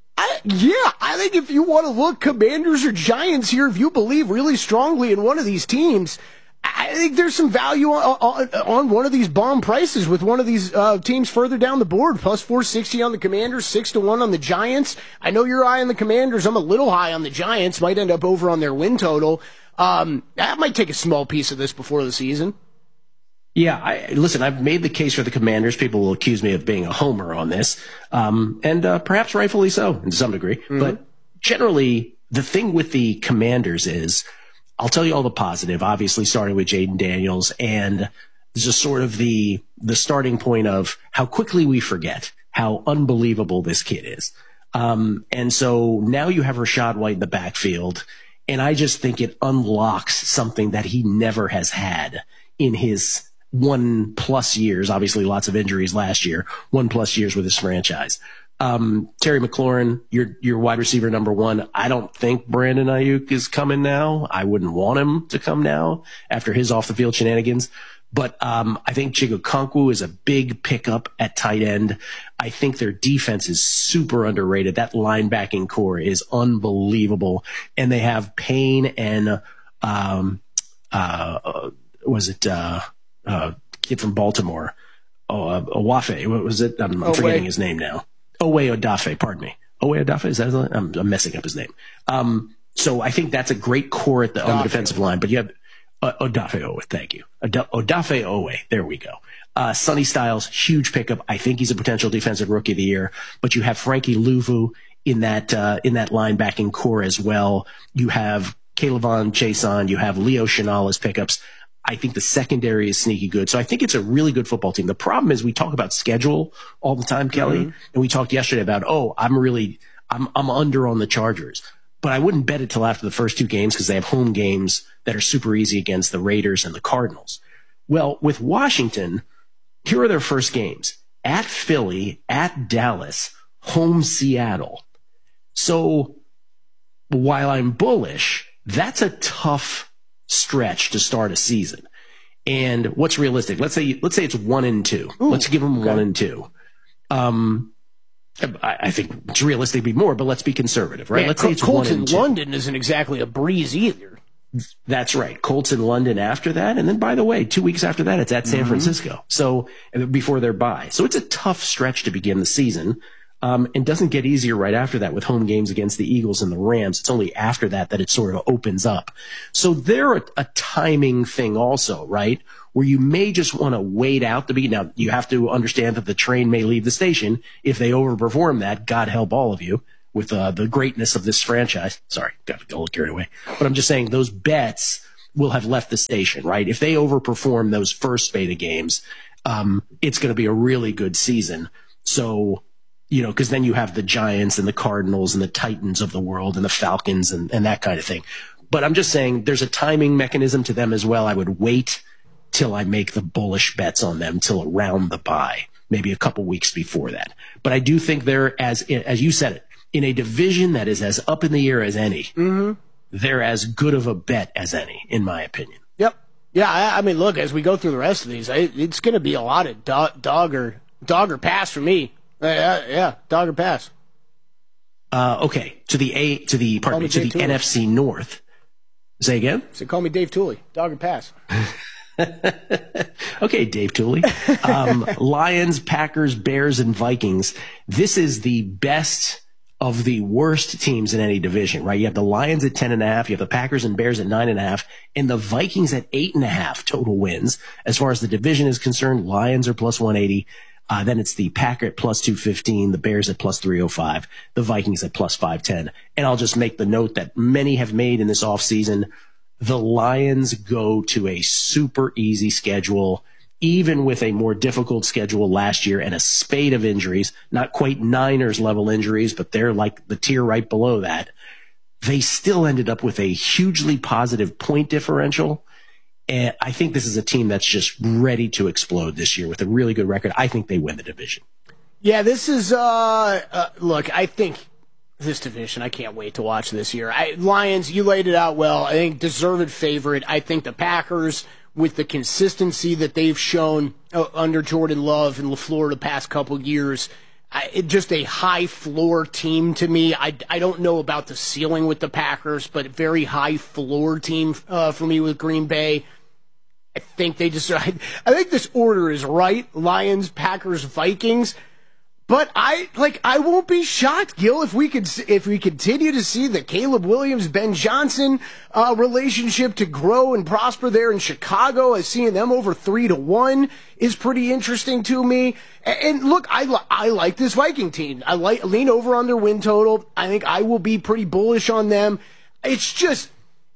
I think if you want to look Commanders or Giants here, if you believe really strongly in one of these teams, I think there's some value on one of these bomb prices with one of these teams further down the board. Plus 460 on the Commanders, 6-1 on the Giants. I know you're high on the Commanders. I'm a little high on the Giants. Might end up over on their win total. That might take a small piece of this before the season. Yeah, listen, I've made the case for the Commanders. People will accuse me of being a homer on this, and perhaps rightfully so to some degree. Mm-hmm. But generally, the thing with the Commanders is, I'll tell you all the positive, obviously starting with Jaden Daniels, and just sort of the starting point of how quickly we forget how unbelievable this kid is. And so now you have Rachaad White in the backfield, and I just think it unlocks something that he never has had in his 1+ years, obviously lots of injuries last year, 1+ years with this franchise. Terry McLaurin, your wide receiver number 1. I don't think Brandon Ayuk is coming now. I wouldn't want him to come now after his off the field shenanigans. But I think Chigokonkwo is a big pickup at tight end. I think their defense is super underrated. That linebacking core is unbelievable. And they have Payne and kid from Baltimore, Owafe. What was it? I'm forgetting his name now. Owe Odafe, pardon me. Owe Odafe, is that his name? I'm messing up his name. So I think that's a great core on the defensive line. But you have Odafe Owe, thank you. Odafe Owe, there we go. Sonny Styles, huge pickup. I think he's a potential defensive rookie of the year. But you have Frankie Luvu in that linebacking core as well. You have Kayvon Chaisson. You have Leo Chenal as pickups. I think the secondary is sneaky good. So I think it's a really good football team. The problem is we talk about schedule all the time, Kelly, and we talked yesterday about, I'm under on the Chargers. But I wouldn't bet it till after the first 2 games because they have home games that are super easy against the Raiders and the Cardinals. Well, with Washington, here are their first games. At Philly, at Dallas, home Seattle. So while I'm bullish, that's a tough stretch to start a season. And what's realistic? Let's say it's 1-2. Let's give them 1-2. I think it's realistic to be more, but let's be conservative, right? Man, let's say it's Colts 1-2. in London isn't exactly a breeze either. That's right. Colts in London after that. And then, by the way, 2 weeks after that, it's at San Francisco. So before their bye. So it's a tough stretch to begin the season. And doesn't get easier right after that with home games against the Eagles and the Rams. It's only after that it sort of opens up. So they're a timing thing also, right? Where you may just want to wait out the beginning. Now, you have to understand that the train may leave the station. If they overperform that, God help all of you with the greatness of this franchise. Sorry, got a little carried away. But I'm just saying those bets will have left the station, right? If they overperform those first spate of games, it's going to be a really good season. So, because then you have the Giants and the Cardinals and the Titans of the world and the Falcons and that kind of thing. But I'm just saying there's a timing mechanism to them as well. I would wait till I make the bullish bets on them till around the bye, maybe a couple weeks before that. But I do think they're, as you said it, in a division that is as up in the air as any, they're as good of a bet as any, in my opinion. Yep. Yeah, I mean, look, as we go through the rest of these, it's going to be a lot of dog or pass for me. Yeah, dog or pass. Okay, to the NFC North. Say again? So call me Dave Tooley. Dog or pass. Okay, Dave Tooley. Lions, Packers, Bears, and Vikings. This is the best of the worst teams in any division, right? You have the Lions at 10.5, you have the Packers and Bears at 9.5, and the Vikings at 8.5 total wins. As far as the division is concerned, Lions are plus 180. Then it's the Packer at plus 215, the Bears at plus 305, the Vikings at plus 510. And I'll just make the note that many have made in this offseason. The Lions go to a super easy schedule, even with a more difficult schedule last year and a spate of injuries, not quite Niners level injuries, but they're like the tier right below that. They still ended up with a hugely positive point differential. And I think this is a team that's just ready to explode this year with a really good record. I think they win the division. Yeah, this is, look, I think this division, I can't wait to watch this year. Lions, you laid it out well. I think deserved favorite. I think the Packers, with the consistency that they've shown under Jordan Love and LaFleur the past couple years, just a high floor team to me. I don't know about the ceiling with the Packers, but very high floor team for me with Green Bay. I think I think this order is right. Lions, Packers, Vikings. But I won't be shocked, Gil, if we continue to see the Caleb Williams, Ben Johnson relationship to grow and prosper there in Chicago. As seeing them over 3-1 is pretty interesting to me. And look, I like this Viking team. I lean over on their win total. I think I will be pretty bullish on them. It's just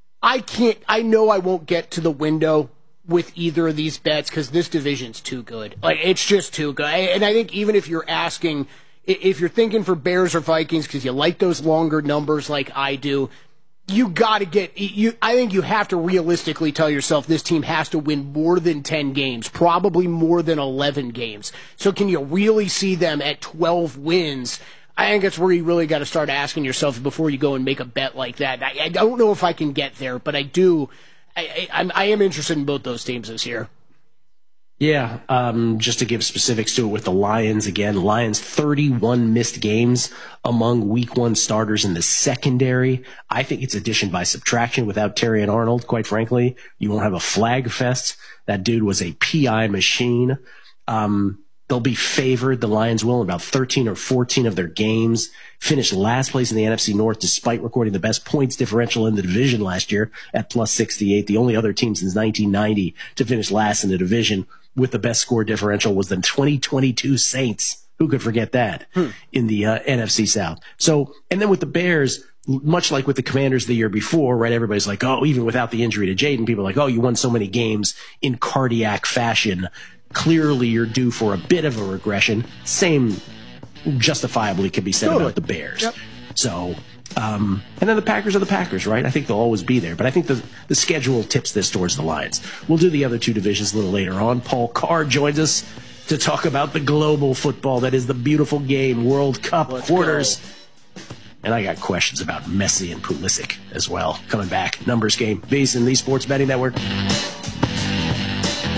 I know I won't get to the window with either of these bets because this division's too good. It's just too good. And I think even if you're asking, if you're thinking for Bears or Vikings because you like those longer numbers like I do, you got to I think you have to realistically tell yourself this team has to win more than 10 games, probably more than 11 games. So can you really see them at 12 wins? I think that's where you really got to start asking yourself before you go and make a bet like that. I don't know if I can get there, but I do. I am interested in both those teams this year. Yeah, just to give specifics to it with the Lions again, Lions 31 missed games among week 1 starters in the secondary. I think it's addition by subtraction without Terry and Arnold, quite frankly. You won't have a flag fest. That dude was a PI machine. They'll be favored, the Lions will, in about 13 or 14 of their games. Finished last place in the NFC North despite recording the best points differential in the division last year at plus 68. The only other team since 1990 to finish last in the division with the best score differential was the 2022 Saints. Who could forget that in the NFC South? So, and then with the Bears, much like with the Commanders the year before, right? Everybody's like, oh, even without the injury to Jaden, people are like, oh, you won so many games in cardiac fashion. Clearly, you're due for a bit of a regression. Same justifiably can be said about the Bears. Yep. So, and then the Packers are the Packers, right? I think they'll always be there. But I think the schedule tips this towards the Lions. We'll do the other two divisions a little later on. Paul Carr joins us to talk about the global football that is the beautiful game, World Cup quarters. And I got questions about Messi and Pulisic as well. Coming back, numbers game, VSiN, the Sports Betting Network.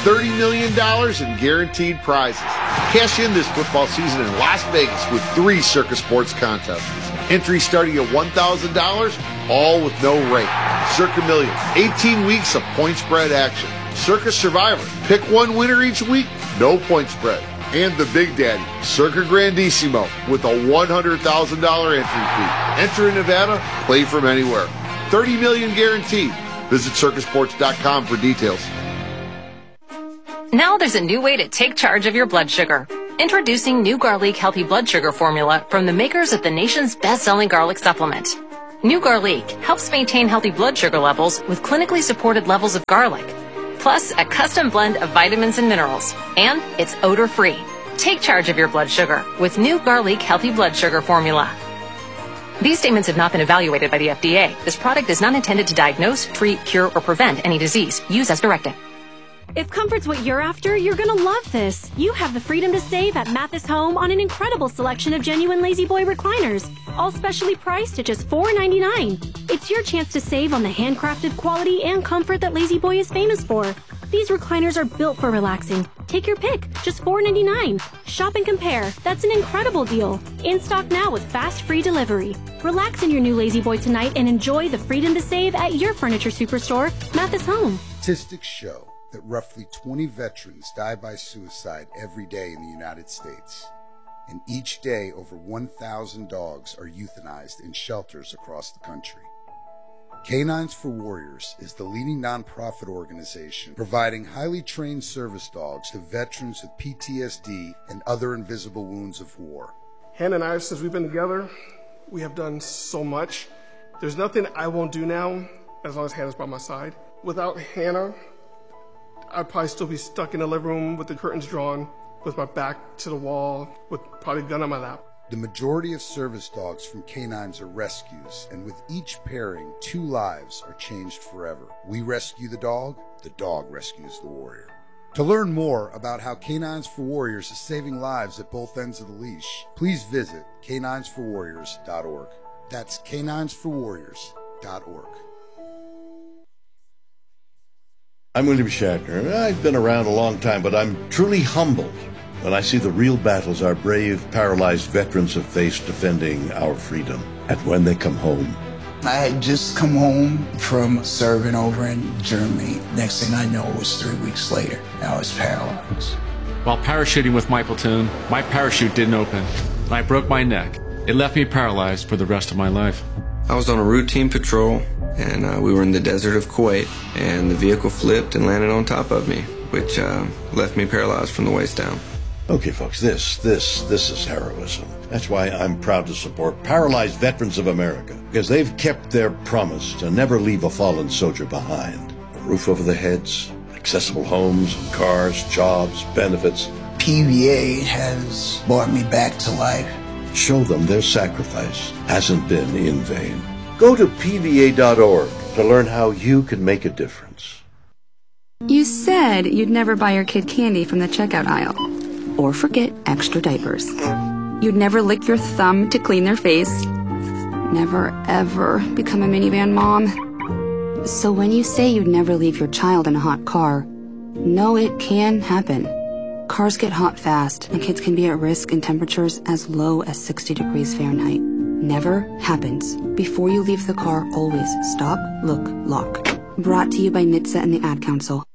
$30 million in guaranteed prizes. Cash in this football season in Las Vegas with 3 Circus Sports contests. Entry starting at $1,000, all with no rate. Circa Million, 18 weeks of point spread action. Circus Survivor, pick one winner each week, no point spread. And the Big Daddy, Circa Grandissimo, with a $100,000 entry fee. Enter in Nevada, play from anywhere. $30 million guaranteed. Visit circusports.com for details. Now there's a new way to take charge of your blood sugar. Introducing New Garlic Healthy Blood Sugar Formula from the makers of the nation's best-selling garlic supplement. New Garlic helps maintain healthy blood sugar levels with clinically supported levels of garlic, plus a custom blend of vitamins and minerals, and it's odor-free. Take charge of your blood sugar with New Garlic Healthy Blood Sugar Formula. These statements have not been evaluated by the FDA. This product is not intended to diagnose, treat, cure, or prevent any disease. Use as directed. If comfort's what you're after, you're gonna love this. You have the freedom to save at Mathis Home on an incredible selection of genuine Lazy Boy recliners, all specially priced at just $4.99. It's your chance to save on the handcrafted quality and comfort that Lazy Boy is famous for. These recliners are built for relaxing. Take your pick, just $4.99. Shop and compare. That's an incredible deal. In stock now with fast free delivery. Relax in your new Lazy Boy tonight and enjoy the freedom to save at your furniture superstore, Mathis Home. Statistics show that roughly 20 veterans die by suicide every day in the United States. And each day, over 1,000 dogs are euthanized in shelters across the country. Canines for Warriors is the leading nonprofit organization providing highly trained service dogs to veterans with PTSD and other invisible wounds of war. Hannah and I, since we've been together, we have done so much. There's nothing I won't do now as long as Hannah's by my side. Without Hannah, I'd probably still be stuck in the living room with the curtains drawn, with my back to the wall, with probably a gun on my lap. The majority of service dogs from canines are rescues, and with each pairing, 2 lives are changed forever. We rescue the dog rescues the warrior. To learn more about how Canines for Warriors is saving lives at both ends of the leash, please visit caninesforwarriors.org. That's caninesforwarriors.org. I'm William Shatner. I've been around a long time, but I'm truly humbled when I see the real battles our brave, paralyzed veterans have faced defending our freedom. And when they come home. I had just come home from serving over in Germany. Next thing I know, it was 3 weeks later. I was paralyzed. While parachuting with my platoon, my parachute didn't open, and I broke my neck. It left me paralyzed for the rest of my life. I was on a routine patrol, and we were in the desert of Kuwait, and the vehicle flipped and landed on top of me, which left me paralyzed from the waist down. Okay, folks, this is heroism. That's why I'm proud to support Paralyzed Veterans of America, because they've kept their promise to never leave a fallen soldier behind. A roof over their heads, accessible homes and cars, jobs, benefits. PVA has brought me back to life. Show them their sacrifice hasn't been in vain. Go to PVA.org to learn how you can make a difference. You said you'd never buy your kid candy from the checkout aisle. Or forget extra diapers. You'd never lick your thumb to clean their face. Never, ever become a minivan mom. So when you say you'd never leave your child in a hot car, know it can happen. Cars get hot fast, and kids can be at risk in temperatures as low as 60 degrees Fahrenheit. Never happens. Before you leave the car, always stop, look, lock. Brought to you by NHTSA and the Ad Council.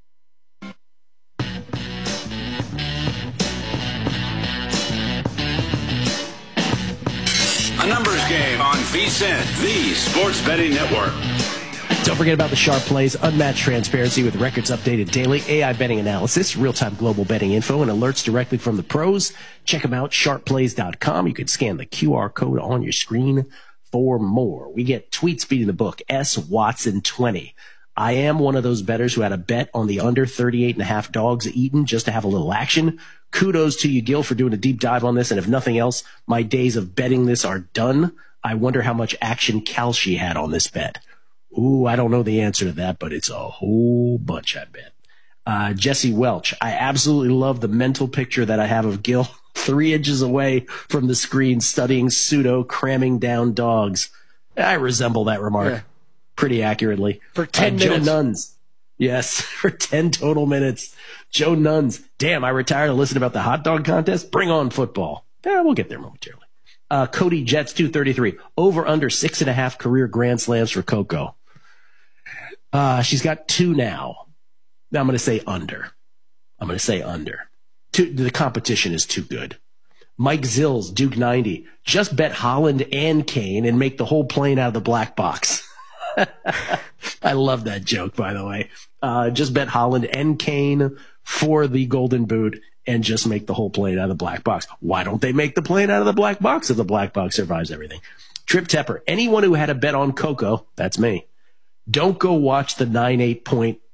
A numbers game on VSiN, the Sports Betting Network. Don't forget about the Sharp Plays, unmatched transparency with records updated daily, AI betting analysis, real-time global betting info, and alerts directly from the pros. Check them out, sharpplays.com. You can scan the QR code on your screen for more. We get tweets beating the book, S. Watson 20. I am one of those bettors who had a bet on the under 38.5 dogs eaten just to have a little action. Kudos to you, Gil, for doing a deep dive on this. And if nothing else, my days of betting this are done. I wonder how much action Kalshi had on this bet. Ooh, I don't know the answer to that, but it's a whole bunch, I bet. Jesse Welch, I absolutely love the mental picture that I have of Gil 3 inches away from the screen studying pseudo cramming down dogs. I resemble that remark pretty accurately. For 10 Joe minutes. Nuns. Yes, for 10 total minutes. Joe Nuns. Damn, I retired to listen about the hot dog contest. Bring on football. Yeah, we'll get there momentarily. Cody Jets 233. Over under 6.5 career Grand Slams for Coco. She's got 2 now. Now I'm going to say under. The competition is too good. Mike Zills, Duke 90. Just bet Holland and Kane and make the whole plane out of the black box. I love that joke, by the way. Just bet Holland and Kane for the Golden Boot and just make the whole plane out of the black box. Why don't they make the plane out of the black box if the black box survives everything? Trip Tepper. Anyone who had a bet on Coco, that's me. Don't go watch the 9-8 point